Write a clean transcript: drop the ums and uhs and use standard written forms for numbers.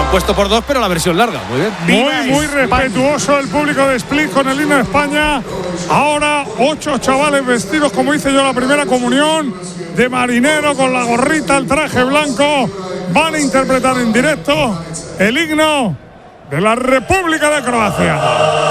Lo han puesto por 2, pero la versión larga. Muy bien. Muy respetuoso el público de Split con el himno de España. Ahora 8 chavales vestidos, como hice yo la primera comunión, de marinero con la gorrita, el traje blanco. Van a interpretar en directo el himno de la República de Croacia.